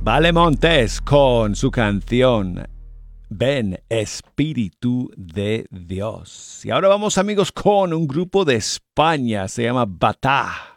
Vale Montes con su canción Ven Espíritu de Dios. Y ahora vamos amigos con un grupo de España, se llama Batá.